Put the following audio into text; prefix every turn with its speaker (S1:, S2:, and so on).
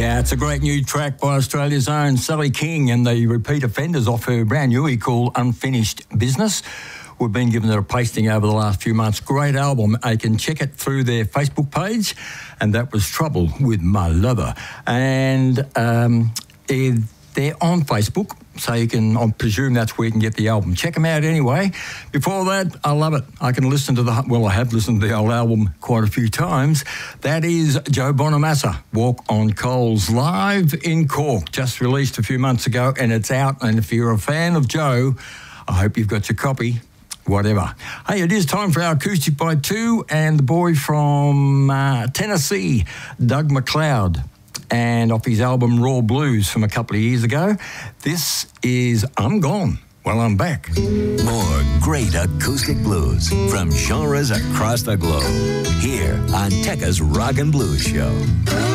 S1: Yeah, it's a great new track by Australia's own Sally King and the repeat offenders off her brand new called Unfinished Business. We've been giving it a pasting over the last few months. Great album. You can check it through their Facebook page. And that was Trouble with My Lover. And they're on Facebook, so you can, I presume that's where you can get the album. Check them out anyway. Before that, I love it. I can listen to I have listened to the old album quite a few times. That is Joe Bonamassa, Walk on Coals, live in Cork, just released a few months ago, and it's out. And if you're a fan of Joe, I hope you've got your copy. Whatever. Hey, it is time for our Acoustic by Two, and the boy from Tennessee, Doug McLeod, and off his album Raw Blues from a couple of years ago. This is I'm Gone. Well, I'm back.
S2: More great acoustic blues from genres across the globe here on Tekka's Rock and Blues Show.